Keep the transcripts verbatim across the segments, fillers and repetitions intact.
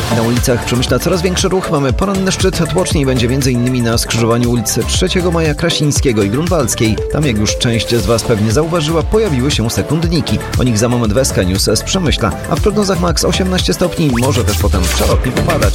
Na ulicach Przemyśla coraz większy ruch. Mamy poranny szczyt. Tłoczniej będzie m.in. na skrzyżowaniu ulicy trzeciego Maja Krasińskiego i Grunwaldzkiej. Tam, jak już część z Was pewnie zauważyła, pojawiły się sekundniki. O nich za moment w S K News z Przemyśla. A w prognozach max osiemnaście stopni. Może też potem przelotnie popadać.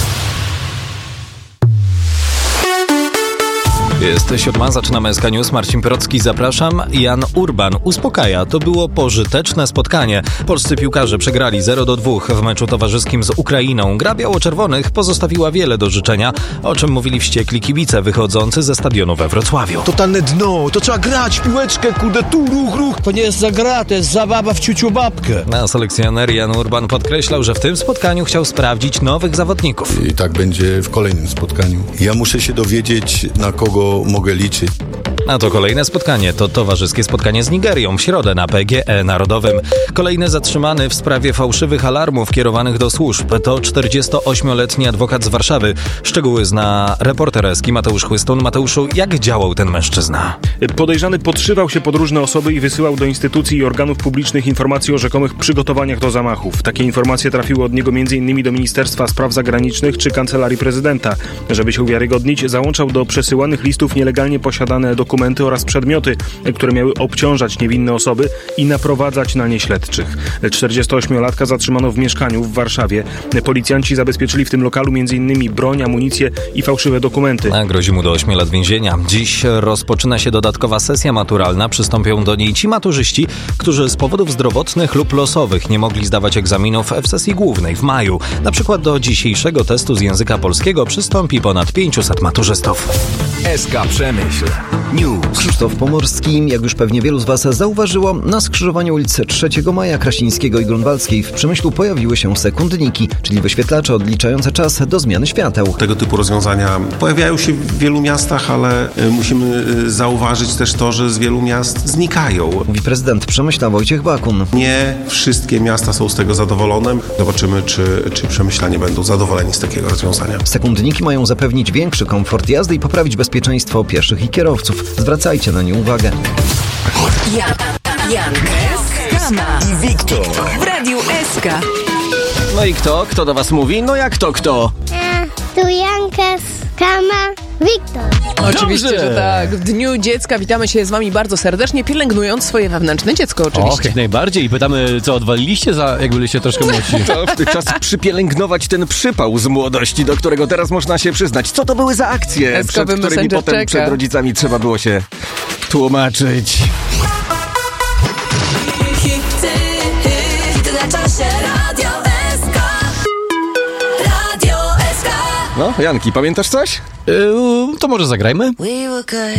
Jest siódma, zaczynamy S K News. Marcin Procki, zapraszam. Jan Urban uspokaja. To było pożyteczne spotkanie. Polscy piłkarze przegrali zero do dwóch w meczu towarzyskim z Ukrainą. Gra biało-czerwonych pozostawiła wiele do życzenia, o czym mówili wściekli kibice wychodzący ze stadionu we Wrocławiu. Totalne dno, to trzeba grać, piłeczkę, kurde, tu, ruch, ruch. To nie jest za gra, to jest zabawa w ciuciu babkę. A selekcjoner Jan Urban podkreślał, że w tym spotkaniu chciał sprawdzić nowych zawodników. I tak będzie w kolejnym spotkaniu. Ja muszę się dowiedzieć, na kogo mogę liczyć. A to kolejne spotkanie, to towarzyskie spotkanie z Nigerią w środę na P G E Narodowym. Kolejny zatrzymany w sprawie fałszywych alarmów kierowanych do służb to czterdziestoośmioletni adwokat z Warszawy. Szczegóły zna reporter S K I Mateusz Chłystun. Mateuszu, jak działał ten mężczyzna? Podejrzany podszywał się pod różne osoby i wysyłał do instytucji i organów publicznych informacje o rzekomych przygotowaniach do zamachów. Takie informacje trafiły od niego m.in. do Ministerstwa Spraw Zagranicznych czy Kancelarii Prezydenta. Żeby się uwiarygodnić, załączał do przesyłanych listów nielegalnie posiadane dokumenty oraz przedmioty, które miały obciążać niewinne osoby i naprowadzać na nie śledczych. czterdziestoośmiolatka zatrzymano w mieszkaniu w Warszawie. Policjanci zabezpieczyli w tym lokalu m.in. broń, amunicję i fałszywe dokumenty. A grozi mu do ośmiu lat więzienia. Dziś rozpoczyna się dodatkowa sesja maturalna. Przystąpią do niej ci maturzyści, którzy z powodów zdrowotnych lub losowych nie mogli zdawać egzaminów w sesji głównej w maju. Na przykład do dzisiejszego testu z języka polskiego przystąpi ponad pięciuset maturzystów. S K Przemyśl News. Krzysztof Pomorski, jak już pewnie wielu z Was zauważyło, na skrzyżowaniu ulicy trzeciego Maja Krasińskiego i Grunwaldzkiej w Przemyślu pojawiły się sekundniki, czyli wyświetlacze odliczające czas do zmiany świateł. Tego typu rozwiązania pojawiają się w wielu miastach, ale musimy zauważyć też to, że z wielu miast znikają. Mówi prezydent Przemyśla Wojciech Bakun. Nie wszystkie miasta są z tego zadowolone. Zobaczymy, czy, czy przemyślanie będą zadowoleni z takiego rozwiązania. Sekundniki mają zapewnić większy komfort jazdy i poprawić bezpieczeństwo pieszych i kierowców. Zwracajcie na nie uwagę. Jan, Jan, Skama I Wiktor w Radiu S K. No i kto? Kto do was mówi? No jak to kto? A, tu Janka, Skama, Wiktor. Oczywiście, Dobrze. że tak. W Dniu Dziecka witamy się z wami bardzo serdecznie, pielęgnując swoje wewnętrzne dziecko oczywiście. Och, jak najbardziej. I pytamy, co odwaliliście, za, jak byliście troszkę młodsi. To czas przypielęgnować ten przypał z młodości, do którego teraz można się przyznać. Co to były za akcje, Eskowy przed którymi Messenger potem czeka. przed rodzicami trzeba było się tłumaczyć. Hity, hity na czasie. Radio S K. Radio S K. No, Janki, pamiętasz coś? Yy, to może zagrajmy? We were good.